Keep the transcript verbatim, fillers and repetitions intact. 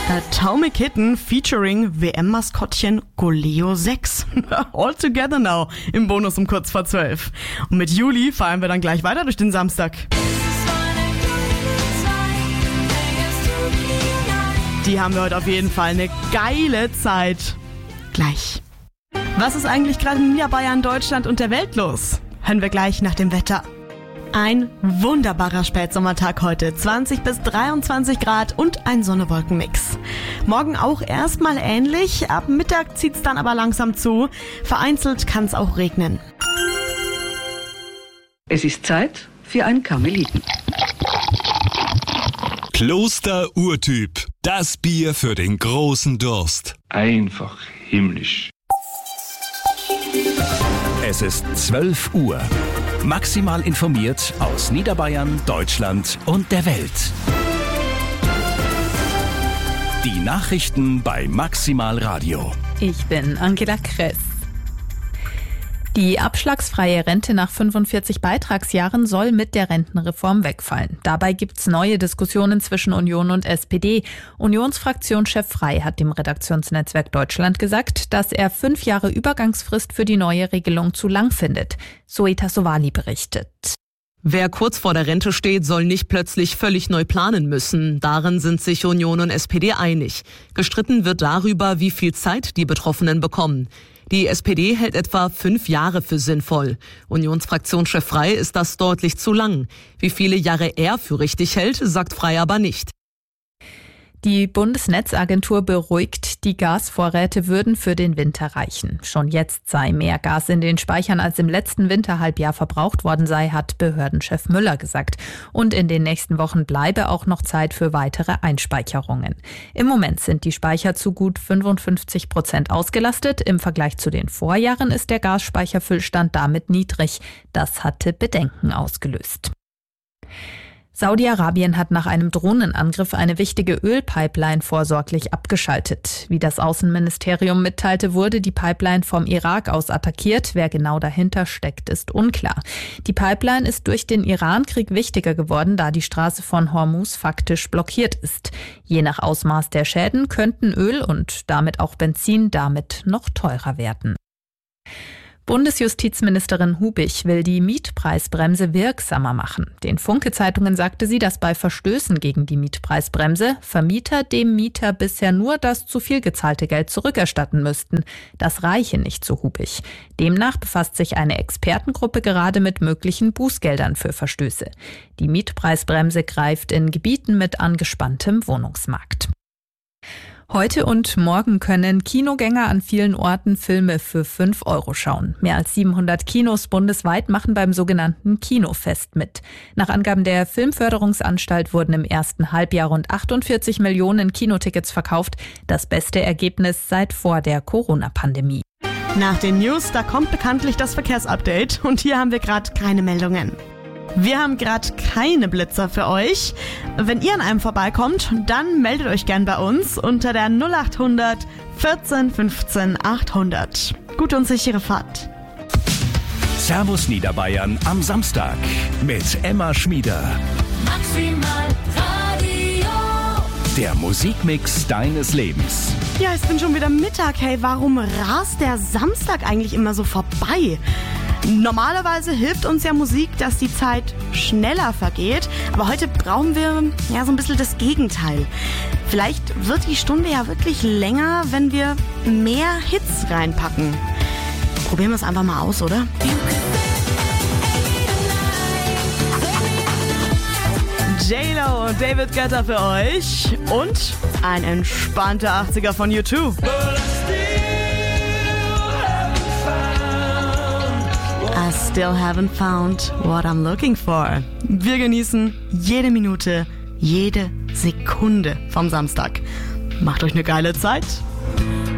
Atomic Kitten featuring W M-Maskottchen Goleo sechs. All together now im Bonus um kurz vor zwölf. Und mit Juli fahren wir dann gleich weiter durch den Samstag. Die haben wir heute auf jeden Fall eine geile Zeit. Gleich. Was ist eigentlich gerade in Niederbayern, Deutschland und der Welt los? Hören wir gleich nach dem Wetter. Ein wunderbarer Spätsommertag heute, zwanzig bis dreiundzwanzig Grad und ein Sonne-Wolken-Mix. Morgen auch erstmal ähnlich, ab Mittag zieht's dann aber langsam zu. Vereinzelt kann's auch regnen. Es ist Zeit für ein Karmeliten. Kloster Urtyp, das Bier für den großen Durst. Einfach himmlisch. Es ist zwölf Uhr. Maximal informiert aus Niederbayern, Deutschland und der Welt. Die Nachrichten bei Maximal Radio. Ich bin Angela Kress. Die abschlagsfreie Rente nach fünfundvierzig Beitragsjahren soll mit der Rentenreform wegfallen. Dabei gibt's neue Diskussionen zwischen Union und S P D. Unionsfraktionschef Frey hat dem Redaktionsnetzwerk Deutschland gesagt, dass er fünf Jahre Übergangsfrist für die neue Regelung zu lang findet. Zoe Tassovali berichtet. Wer kurz vor der Rente steht, soll nicht plötzlich völlig neu planen müssen. Darin sind sich Union und S P D einig. Gestritten wird darüber, wie viel Zeit die Betroffenen bekommen. Die S P D hält etwa fünf Jahre für sinnvoll. Unionsfraktionschef Frey ist das deutlich zu lang. Wie viele Jahre er für richtig hält, sagt Frey aber nicht. Die Bundesnetzagentur beruhigt, die Gasvorräte würden für den Winter reichen. Schon jetzt sei mehr Gas in den Speichern als im letzten Winterhalbjahr verbraucht worden sei, hat Behördenchef Müller gesagt. Und in den nächsten Wochen bleibe auch noch Zeit für weitere Einspeicherungen. Im Moment sind die Speicher zu gut fünfundfünfzig Prozent ausgelastet. Im Vergleich zu den Vorjahren ist der Gasspeicherfüllstand damit niedrig. Das hatte Bedenken ausgelöst. Saudi-Arabien hat nach einem Drohnenangriff eine wichtige Ölpipeline vorsorglich abgeschaltet. Wie das Außenministerium mitteilte, wurde die Pipeline vom Irak aus attackiert. Wer genau dahinter steckt, ist unklar. Die Pipeline ist durch den Iran-Krieg wichtiger geworden, da die Straße von Hormuz faktisch blockiert ist. Je nach Ausmaß der Schäden könnten Öl und damit auch Benzin damit noch teurer werden. Bundesjustizministerin Hubich will die Mietpreisbremse wirksamer machen. Den Funke-Zeitungen sagte sie, dass bei Verstößen gegen die Mietpreisbremse Vermieter dem Mieter bisher nur das zu viel gezahlte Geld zurückerstatten müssten. Das reiche nicht, so Hubich. Demnach befasst sich eine Expertengruppe gerade mit möglichen Bußgeldern für Verstöße. Die Mietpreisbremse greift in Gebieten mit angespanntem Wohnungsmarkt. Heute und morgen können Kinogänger an vielen Orten Filme für fünf Euro schauen. Mehr als siebenhundert Kinos bundesweit machen beim sogenannten Kinofest mit. Nach Angaben der Filmförderungsanstalt wurden im ersten Halbjahr rund achtundvierzig Millionen Kinotickets verkauft. Das beste Ergebnis seit vor der Corona-Pandemie. Nach den News, da kommt bekanntlich das Verkehrsupdate und hier haben wir gerade keine Meldungen. Wir haben gerade keine Blitzer für euch. Wenn ihr an einem vorbeikommt, dann meldet euch gern bei uns unter der null acht hundert vierzehn fünfzehn achthundert. Gute und sichere Fahrt. Servus Niederbayern am Samstag mit Emma Schmieder. Maximal Radio. Der Musikmix deines Lebens. Ja, es bin schon wieder Mittag. Hey, warum rast der Samstag eigentlich immer so vorbei? Normalerweise hilft uns ja Musik, dass die Zeit schneller vergeht, aber heute brauchen wir ja so ein bisschen das Gegenteil. Vielleicht wird die Stunde ja wirklich länger, wenn wir mehr Hits reinpacken. Probieren wir es einfach mal aus, oder? J-Lo und David Guetta für euch und ein entspannter achtziger von U zwei. I still haven't found what I'm looking for. Wir genießen jede Minute, jede Sekunde vom Samstag. Macht euch eine geile Zeit.